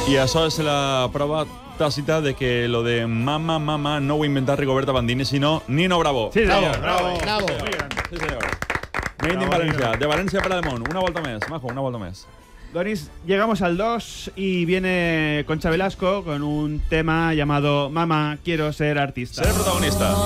I això és la prova tàcita de que lo de mama, mama no ho ha inventat Rigoberta Bandini, sinó Nino Bravo. Sí, senyor. Bravo. Sí, senyor. Made in Valencia. De Valencia para el món. Una volta més, majo, una volta més. Donis, llegamos al 2 y viene Concha Velasco con un tema llamado Mama, quiero ser artista. Ser protagonista.